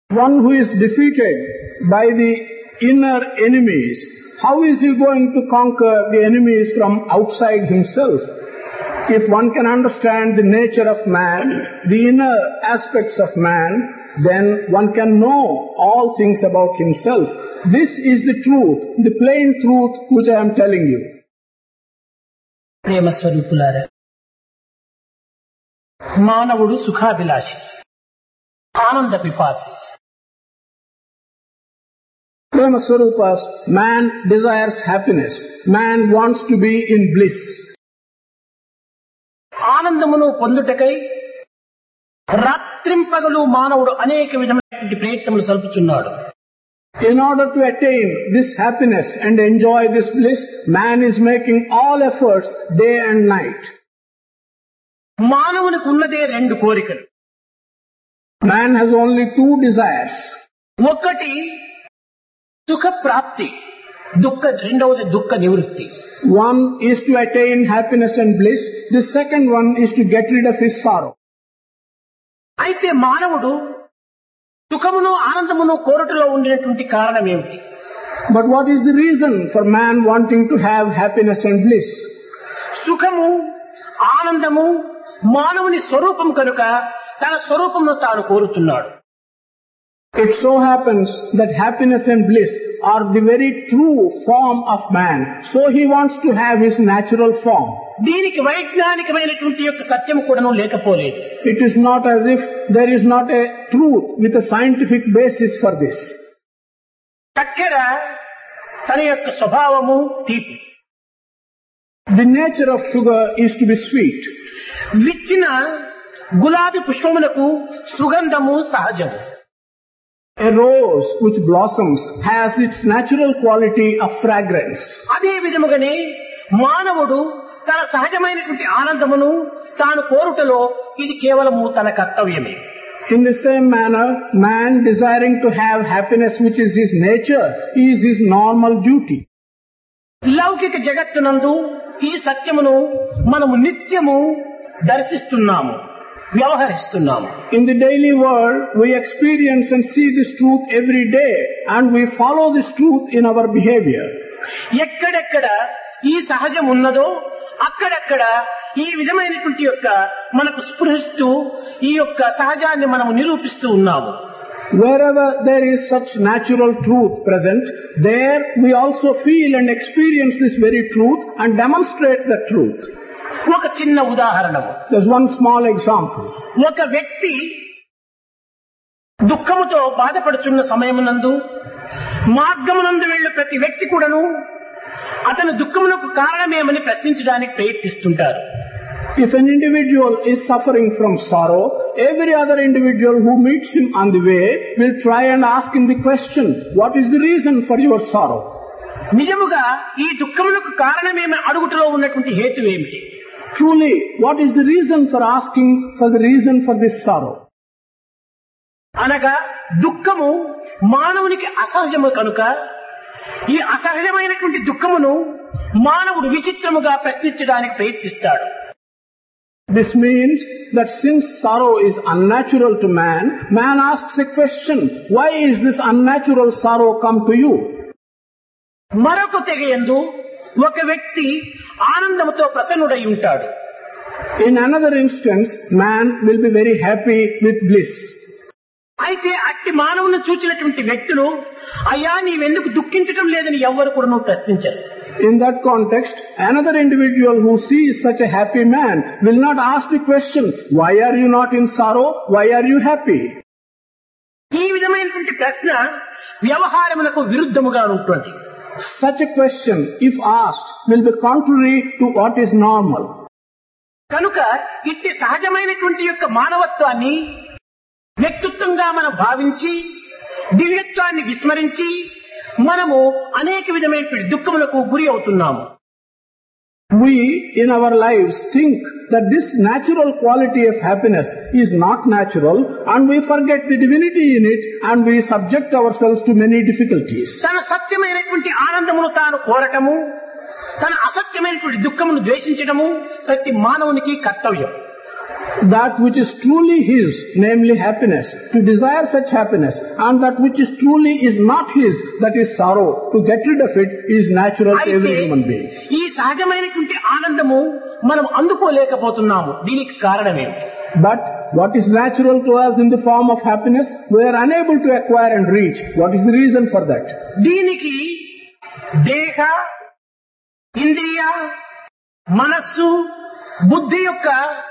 One who is defeated by the inner enemies, how is he going to conquer the enemies from outside himself? If one can understand the nature of man, the inner aspects of man, then one can know all things about himself. This is the truth, the plain truth which I am telling you. ప్రేమ స్వరూపులారా, మానవుడు సుఖాభిలాషి, ఆనంద పిపాసి. Prema Swarupas, man desires happiness. Man wants to be in bliss. ఆనందమును పొందుటకై రాత్రింపగలు మానవుడు అనేక విధమైనటువంటి ప్రయత్నములు సల్పుచున్నాడు. In order to attain this happiness and enjoy this bliss, man is making all efforts day and night. మానవునికి ఉన్నదే రెండు కోరికలు. Man has only two desires. ఒకటి సుఖ ప్రాప్తి, రెండవది దుఃఖ నివృత్తి. One is to attain happiness and bliss. The second one is to get rid of his sorrow. అయితే మానవుడు సుఖమును ఆనందమును కోరుటలో ఉండినటువంటి కారణం ఏమిటి? But what is the reason for man wanting to have happiness and bliss? సుఖము ఆనందము మానవుని స్వరూపం కనుక తన స్వరూపమును తాను కోరుతున్నాడు. It so happens that happiness and bliss are the very true form of man. So he wants to have his natural form. దీనికి వైజ్ఞానికమైనటువంటి యొక్క సత్యం కూడాను లేకపోలేదు. It is not as if there is not a truth with a scientific basis for this. చక్కెర తన యొక్క స్వభావము తీపి. The nature of sugar is to be sweet. విచ్చిన గులాబీ పుష్పములకు సుగంధము సహజము. A rose which blossoms has its natural quality of fragrance. అదే విధముగానే మానవుడు తన సహజమైనటువంటి ఆనందమును తాను కోరుటలో ఇది కేవలము తన కర్తవ్యమే. In the same manner, man desiring to have happiness which is his nature is his normal duty. లౌకిక జగత్తునందు ఈ సత్యమును మనము నిత్యము దర్శిస్తున్నాము, వ్యవహరిస్తున్నాము. In the daily world, we experience and see this truth every day, and we follow this truth in our behavior. ఎక్కడెక్కడ ఈ సహజం ఉన్నదో అక్కడక్కడ ఈ విధమైనటువంటి యొక్క మనకు స్పృహిస్తూ ఈ యొక్క సహజాన్ని మనము నిరూపిస్తూ ఉన్నాము. Wherever there is such natural truth present, there we also feel and experience this very truth and demonstrate the truth. ఒక చిన్న ఉదాహరణము. There's one small example. ఒక వ్యక్తి దుఃఖముతో బాధపడుతున్న సమయమునందు మార్గమునందు వెళ్ళు ప్రతి వ్యక్తి కూడాను అతని దుఃఖమునకు కారణమేమని ప్రశ్నించడానికి ప్రయత్నిస్తుంటారు. If an individual is suffering from sorrow, every other individual who meets him on the way will try and ask him the question, what is the reason for your sorrow? నిజముగా ఈ దుఃఖమునకు కారణమేమని అడుగుటలో ఉన్నటువంటి హేతు ఏమిటి? Truly, what is the reason for asking for the reason for this sorrow? అనగా దుఃఖము మానవునికి అసహజము కనుక ఈ అసహజమైనటువంటి దుఃఖమును మానవుడు విచిత్రముగా ప్రశ్నించడానికి ప్రయత్నిస్తాడు. This means that since sorrow is unnatural to man, man asks a question, why is this unnatural sorrow come to you? మరొక తెగయందు ఒక వ్యక్తి ఆనందముతో ప్రసన్నుడై ఉంటాడు. In another instance, man will be very happy with bliss. అయితే అట్టి మానవుని చూచినటువంటి వ్యక్తులు అయ్యా నీవెందుకు దుఃఖించటం లేదని ఎవ్వరు కూడా ప్రశ్నించరు. In that context, another individual who sees such a happy man will not ask the question, why are you not in sorrow? Why are you happy? ఈ విధమైనటువంటి ప్రశ్న వ్యవహారములకు విరుద్ధముగా ఉంటుంది. Such a question, if asked, will be contrary to what is normal. కనుక ఇట్టి సహజమైనటువంటి యొక్క మానవత్వాన్ని వ్యక్తిత్వంగా మనం భావించి దివ్యత్వాన్ని విస్మరించి మనము అనేక విధమైనటువంటి దుఃఖములకు గురి అవుతున్నాము. We in our lives think that this natural quality of happiness is not natural, and we forget the divinity in it, and we subject ourselves to many difficulties. తన సత్యమైనటువంటి ఆనందమును తాను కోరటము, తన అసత్యమైనటువంటి దుఃఖమును ద్వేషించటము ప్రతి మానవునికి కర్తవ్యం. that which is truly his, namely happiness, to desire such happiness, and that which is truly is not his, that is sorrow, to get rid of it is natural to every human being. ఈ సహజమైనటువంటి ఆనందము మనం అందుకోలేకపోతున్నాము. దీనికి కారణమేమిటి? But what is natural to us in the form of happiness, we are unable to acquire and reach. What is the reason for that? దీనికి దేహ, ఇంద్రియ, మనస్సు, బుద్ధి యొక్క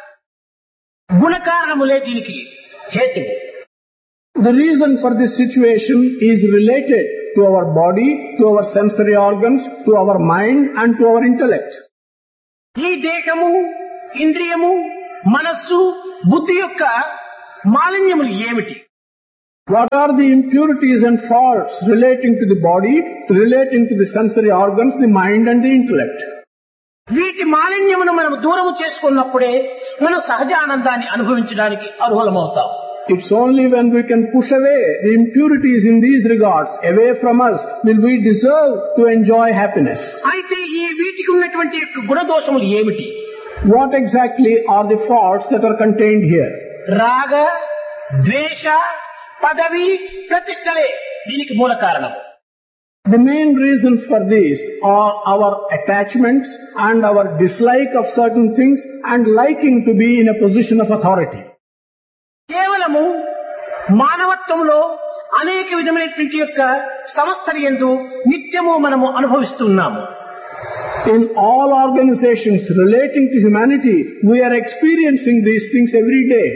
గుణకారణములే దీనికి హేతువు. The reason for this situation is related to our body, to our sensory organs, to our mind and to our intellect. ఈ దేహము, ఇంద్రియము, మనస్సు, బుద్ధి యొక్క మాలిన్యములు ఏమిటి? What are the impurities and faults relating to the body, relating to the sensory organs, the mind and the intellect? వీటి మాలిన్యమును మనం దూరము చేసుకున్నప్పుడే మనం సహజ ఆనందాన్ని అనుభవించడానికి అర్హులమవుతాం. It's only when we can push away the impurities in these regards away from us will we deserve to enjoy happiness. అయితే ఈ వీటికి ఉన్నటువంటి గుణదోషములు ఏమిటి? What exactly are the faults that are contained here? రాగ, ద్వేష, పదవి, ప్రతిష్టలే దీనికి మూల కారణం. The main reasons for this are our attachments and our dislike of certain things and liking to be in a position of authority. కేవలము మానవత్వంలో అనేక విధమైనటువంటి యొక్క సంస్థల యందు నిత్యము మనము అనుభవిస్తున్నాము. In all organizations relating to humanity, we are experiencing these things every day.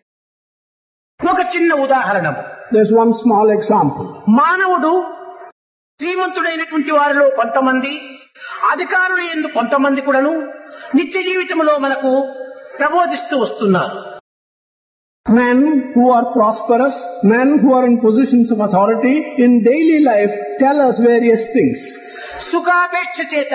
ఒక చిన్న ఉదాహరణ. There's one small example. మానవుడు శ్రీమంతుడైనటువంటి వారిలో కొంతమంది, అధికారులు యందు కొంతమంది కూడాను నిత్య జీవితంలో మనకు ప్రబోధిస్తూ వస్తున్నారు. Men who are prosperous, men who are in positions of authority in daily life tell us various things. సుఖాపేక్ష చేత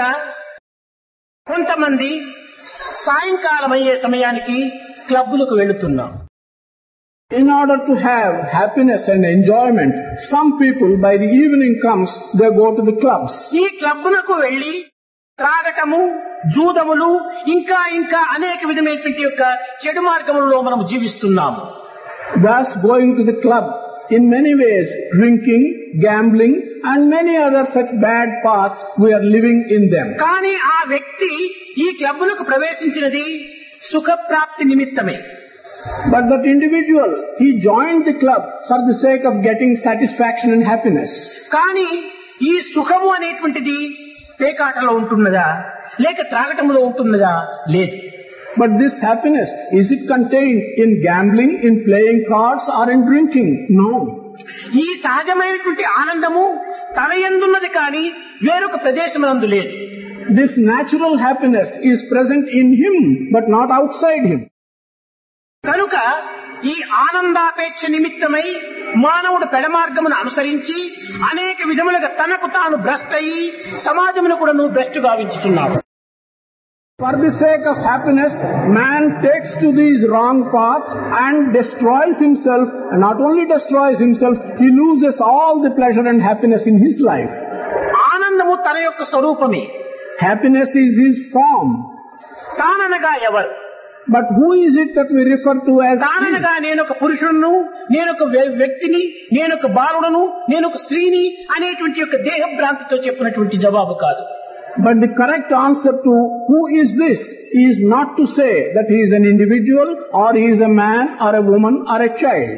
కొంతమంది సాయంకాలం అయ్యే సమయానికి క్లబ్బులకు వెళుతున్నాం. In order to have happiness and enjoyment, some people by the evening comes, they go to the clubs. ఈ క్లబ్బులకు వెళ్లి త్రాగటము, జూదములు, ఇంకా ఇంకా అనేక విధమైనటువంటి యొక్క చెడు మార్గములలో మనం జీవిస్తున్నాము. Thus going to the club, in many ways drinking, gambling and many other such bad paths, we are living in them. కానీ ఆ వ్యక్తి ఈ క్లబ్బులకు ప్రవేశించినది సుఖప్రాప్తి నిమిత్తమే. But that individual, he joined the club for the sake of getting satisfaction and happiness. కానీ ఈ సుఖము అనేటువంటిది పేకాటలో ఉంటున్నదా, లేక త్రాగటంలో ఉంటున్నదా? లేదు. But this happiness, is it contained in gambling, in playing cards or in drinking? No. ఈ సహజమైనటువంటి ఆనందము తన యందున్నది కానీ వేరొక ప్రదేశమునందు లేదు. This natural happiness is present in him but not outside him. కనుక ఈ ఆనందాపేక్ష నిమిత్తమై మానవుడు పెడమార్గమును అనుసరించి అనేక విధములుగా తనకు తాను భ్రష్టయి సమాజమును కూడా భ్రష్టు గావించుతున్నాడు. For the sake of happiness, man takes to these wrong paths and destroys himself, and not only destroys himself, he loses all the pleasure and happiness in his life. ఆనందము తన యొక్క స్వరూపమే. Happiness is his form. తాననగా ఎవరు? But who is it that we refer to as తాననగా నేనొక పురుషుడును, నేనొక వ్యక్తిని, నేనొక బాలుడను, నేనొక స్త్రీని అనేటువంటి యొక్క దేహభ్రాంతితో చెప్పినటువంటి జవాబు కాదు. But the correct answer to who is this is not to say that he is an individual or he is a man or a woman or a child.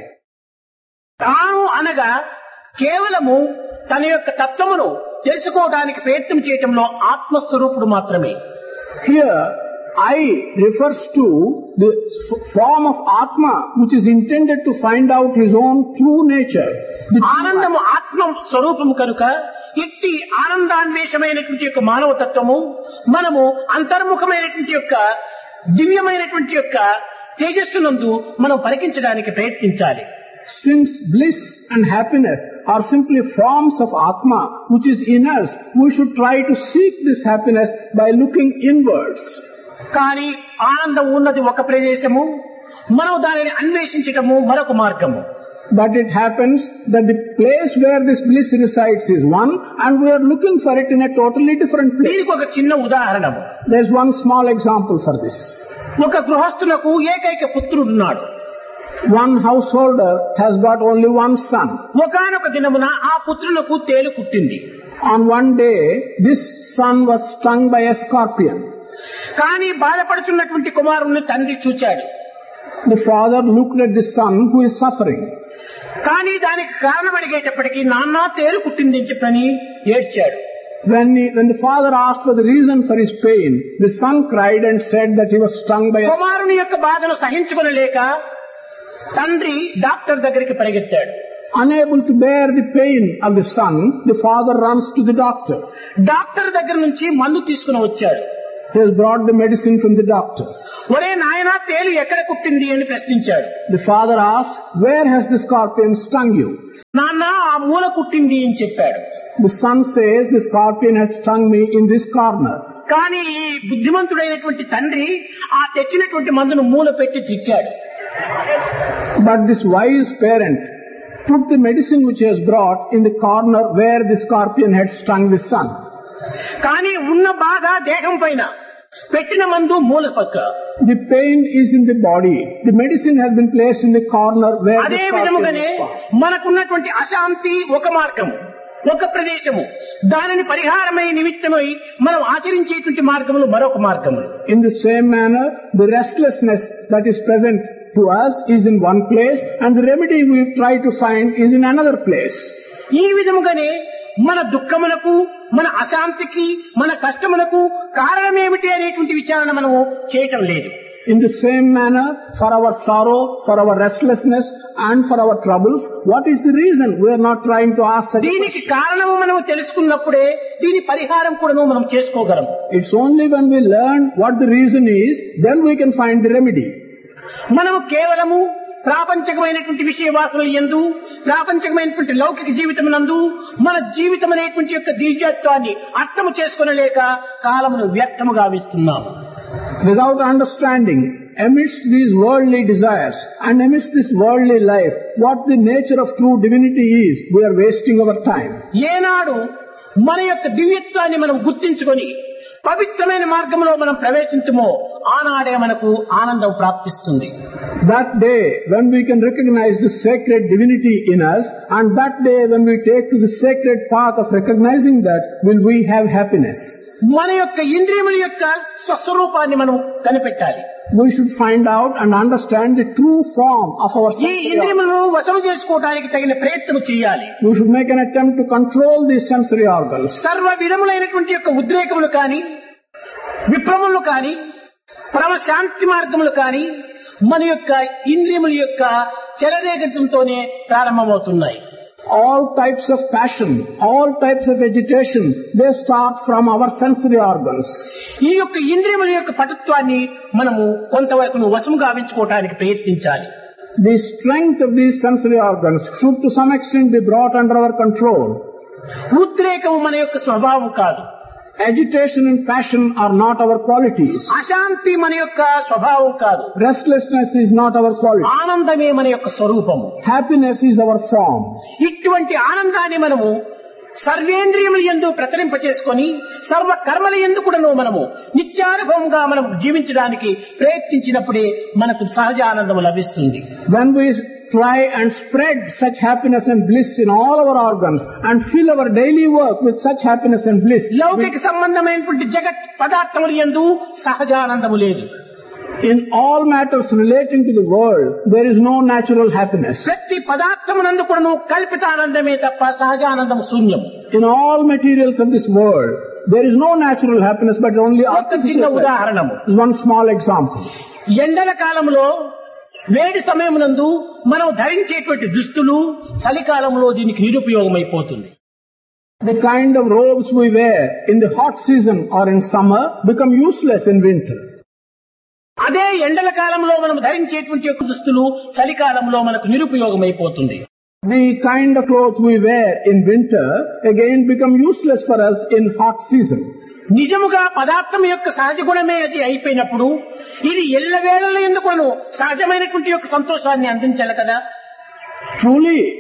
తాను అనగా కేవలము తన యొక్క తత్వమును తెలుసుకోవడానికి ప్రయత్నం చేయటంలో ఆత్మస్వరూపుడు మాత్రమే. Here I refers to the form of Atma which is intended to find out his own true nature. ఆనందము ఆత్మ స్వరూపము కనుక ఇట్టి ఆనందాన్వేషమైనటువంటి యొక్క మానవ తత్వము మనము అంతర్ముఖమైనటువంటి యొక్క దివ్యమైనటువంటి యొక్క తేజస్సునందు మనం పరికించడానికి ప్రయత్నించాలి. Since bliss and happiness are simply forms of Atma which is in us, we should try to seek this happiness by looking inwards. కానీ ఆనందం ఉన్నది ఒక ప్రదేశము, మనం దానిని అన్వేషించటము మరొక మార్గము. But it happens that the place where this bliss resides is one and we are looking for it in a totally different place. దీనికి ఒక చిన్న ఉదాహరణ. There's one small example for this. ఒక గృహస్థునకు ఏకైక పుత్రుడున్నాడు. One householder has got only one son. ఒకానొక దినమున ఆ పుత్రునకు తేలు కుట్టింది. On one day, this son was stung by a scorpion. కానీ బాధపడుతున్నటువంటి కుమారుణ్ణి తండ్రి చూచాడు. The father looked at the son who is suffering. కానీ దానికి కారణం అడిగేటప్పటికీ నాన్న తేలు కుట్టింది అని చెప్పని ఏడ్చాడు. When the father asked for the reason for his pain, the son cried and said that he was stung by a కుమారుని యొక్క బాధను సహించుకొనలేక తండ్రి డాక్టర్ దగ్గరికి పరిగెత్తాడు. Unable to bear the pain of the son, the father runs to the doctor. Doctor దగ్గర నుంచి మందు తీసుకుని వచ్చాడు. He has brought the medicine from the doctor. ఒరే నాయనా తేలు ఎక్కడ కుట్టింది అని ప్రశ్నించాడు. The father asked, where has the scorpion stung you? నాన్న ఆ మూల కుట్టింది అని చెప్పాడు. The son says, the scorpion has stung me in this corner. కానీ ఈ బుద్ధిమంతుడైనటువంటి తండ్రి ఆ తెచ్చినటువంటి మందును మూల పెట్టి తిట్టాడు. But this wise parent put the medicine which he has brought in the corner where the scorpion had stung the son. కానీ ఉన్న బాధ దేహం పైన, పెట్టిన మందు మూల పక్క. The pain is in the body. The medicine has been placed in the corner where the అదే scorpion విధముగానే was found. మనకున్నటువంటి అశాంతి ఒక మార్గము, ఒక ప్రదేశము, దానిని పరిహారమై నిమిత్తమై మనం ఆచరించేటువంటి మార్గములు మరొక మార్గములు. In the same manner, the restlessness that is present to us is in one place and the remedy we try to find is in another place. ఈ విధముగానే మన దుఃఖములకు, మన అశాంతికి, మన కష్టములకు కారణమేమిటి అనేటువంటి విచారణ మనము చేయటం లేదు. In the same manner, for our sorrow, for our restlessness and for our troubles, what is the reason? We are not trying to ask such దీనికి questions. కారణము మనం తెలుసుకున్నప్పుడే దీని పరిహారం కూడా మనం చేసుకోగలం. It's only when we learn what the reason is, then we can find the remedy. మనము కేవలము ప్రాపంచకమైనటువంటి విషయ వాసనలు యందు, ప్రాపంచకమైనటువంటి లౌకిక జీవితం నందు మన జీవితం అనేటువంటి యొక్క దివ్యత్వాన్ని అర్థము చేసుకొనలేక కాలమును వ్యర్థముగా వేస్తున్నాము. Without understanding, amidst these worldly desires and amidst this worldly life, what the nature of true divinity is, we are wasting our time. ఏనాడు మన యొక్క దివ్యత్వాన్ని మనం గుర్తించుకొని పవిత్రమైన మార్గంలో మనం ప్రవేశించమో ఆనాడే మనకు ఆనందం ప్రాప్తిస్తుంది. That day when we can recognize the sacred divinity in us, and that day when we take to the sacred path of recognizing that, will we have happiness. మన యొక్క ఇంద్రియముల యొక్క స్వస్వరూపాన్ని మనం కనిపెట్టాలి. We should find out and understand the true form of our ఈ ఇంద్రియములను వశము చేసుకోవడానికి తగిన ప్రయత్నం చేయాలి. We should make an attempt to control these sensory organs. సర్వ విధములైనటువంటి యొక్క ఉద్రేకములు కానీ, విప్లవములు కానీ, పరమ శాంతి మార్గములు కానీ మన యొక్క ఇంద్రియముల యొక్క చలరేగతంతోనే ప్రారంభమవుతున్నాయి. All types of passion, all types of agitation, they start from our sensory organs. ఈ యొక్క ఇంద్రియముల యొక్క పటుత్వాన్ని మనము కొంతవరకు వశము గావించుకోవడానికి ప్రయత్నించాలి. The strength of these sensory organs should to some extent be brought under our control. ఉద్రేకము మన యొక్క స్వభావం కాదు. Agitation and passion are not our qualities. అశాంతి మన యొక్క స్వభావం కాదు. Restlessness is not our quality. ఆనందమే మన యొక్క స్వరూపము. Happiness is our form. ఇటువంటి ఆనందాన్ని మనము సర్వేంద్రియముల యందు ప్రసరింప చేసుకొని సర్వ కర్మల యందు కూడాను మనము నిత్యానుభవంగా మనం జీవించడానికి ప్రయత్నించినప్పుడే మనకు సహజ ఆనందం లభిస్తుంది. When we try and spread such happiness and bliss in all our organs and fill our daily work with such happiness and bliss, లౌకిక సంబంధమైనటువంటి జగత్ పదార్థముల యందు సహజానందము లేదు. in all matters relating to the world, there is no natural happiness. ప్రతి పదార్థమునందు కూడాను కల్పిత ఆనందమే తప్ప సహజానందం శూన్యం. In all materials of this world, there is no natural happiness but only ఒక చిన్న artificial happiness. ఉదాహరణము, One small example. ఎండల కాలంలో వేడి సమయమునందు మనం ధరించేటువంటి దుస్తులు చలికాలంలో దీనికి నిరుపయోగమైపోతుంది. The kind of robes we wear in the hot season or in summer become useless in winter. అదే ఎండల కాలంలో మనం ధరించేటువంటి యొక్క దుస్తులు చలికాలంలో మనకు నిరుపయోగమైపోతుంది. The kind of clothes we wear in winter again become useless for us in hot season. నిజముగా పదార్థం యొక్క సహజ గుణమే అది అయిపోయినప్పుడు ఇది ఎల్లవేళల ఎందుకు సహజమైనటువంటి యొక్క సంతోషాన్ని అందించాలి కదా. Truly,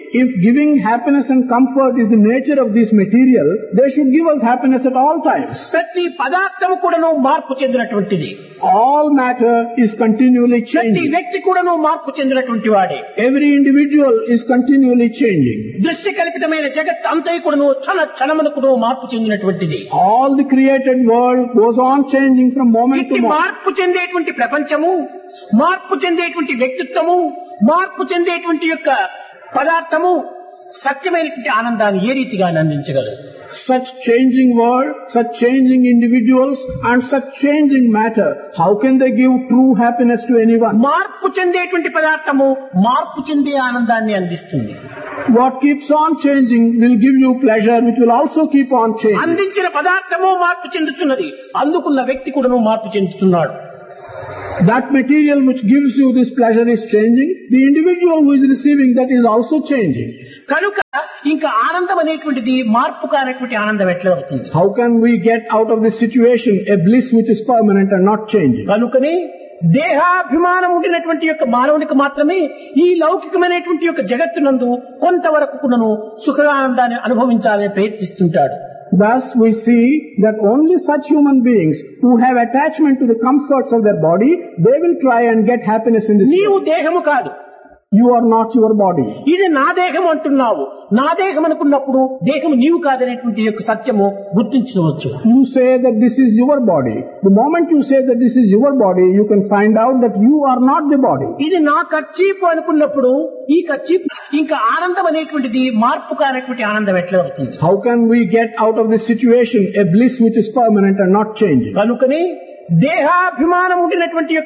if giving happiness and comfort is the nature of this material, they should give us happiness at all times. ప్రతి పదార్థము కూడాను మార్పు చెందినటువంటిది. All matter is continually ప్రతి changing. వ్యక్తి కూడాను మార్పు చెందినటువంటి వాడే. Every individual is continually changing. దృష్టి కల్పితమైన జగత్ అంతయు కూడాను క్షణమునకు మార్పు చెందినటువంటిది. All the created world goes on changing from moment to ఇట్టి moment. మార్పు చెందేటువంటి ప్రపంచము, మార్పు చెందేటువంటి వ్యక్తిత్వము, మార్పు చెందేటువంటి యొక్క పదార్థము సత్యమైనటువంటి ఆనందాన్ని ఏ రీతిగా అందించగలరు? Such changing world, such changing individuals and such changing matter, how can they give true happiness to anyone? మార్పు చెందేటువంటి పదార్థము మార్పు చెందే ఆనందాన్ని అందిస్తుంది. What keeps on changing will give you pleasure, which will also keep on changing. అందించిన పదార్థము మార్పు చెందుతున్నది, అందుకున్న వ్యక్తి కూడాను మార్పు చెందుతున్నాడు. That material which gives you this pleasure is changing. The individual who is receiving that is also changing. కనుక ఇంకా ఆనందం అనేటువంటిది మార్పు కానటువంటి ఆనందం ఎట్లా అవుతుంది? How can we get out of this situation a bliss which is permanent and not changing? కనుకనే దేహాభిమానం ఉండినటువంటి యొక్క మానవునికి మాత్రమే ఈ లౌకికమైనటువంటి యొక్క జగత్తునందు కొంతవరకు కూడాను సుఖానందాన్ని అనుభవించాలని ప్రయత్నిస్తుంటాడు. Thus we see that only such human beings who have attachment to the comforts of their body, they will try and get happiness in this నీవు world. దేహము కాదు, You are not your body. ఇది నా దేహం అంటున్నావు. నా దేహం అనుకున్నప్పుడు దేహం నీవు కాదనేటువంటి యొక్క సత్యము గుర్తించవచ్చు. You say that this is your body. The moment you say that this is your body, you can find out that you are not the body. ఇది నా కర్చీఫ్ అనుకున్నప్పుడు ఈ కర్చీఫ్ ఇంకా ఆనందం అనేటువంటిది మార్పు కానటువంటి ఆనందం ఎట్లా అవుతుంది? How can we get out of this situation a bliss which is permanent and not changing? కనుకనే దేహాభిమానం ఉండినటువంటి